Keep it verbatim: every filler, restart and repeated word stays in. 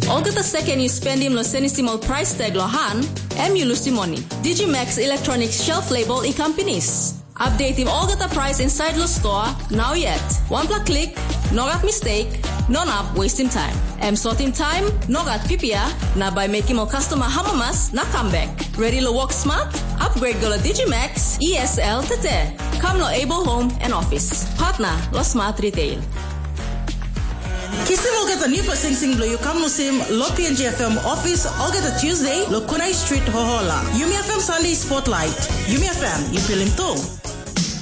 Olga the second you spend him lo senisimal price tag lo han, em you lose money. Digimax Electronics shelf label in companies. Update him Olga the price inside lo store, now yet. One plus click, no got mistake, no up wasting time. Em sorting time, no got pipia, na by making more customer hamamas, na come back. Ready to work smart? Upgrade go to Digimax E S L Tete. Come lo able home and office. Partner lo smart retail. Kisim Olga new sing sing lo you come no sim lo P N G F M office Olga Tuesday lo Kunai Street Hohola. Yumi F M Sunday Spotlight. Yumi F M you feel him too.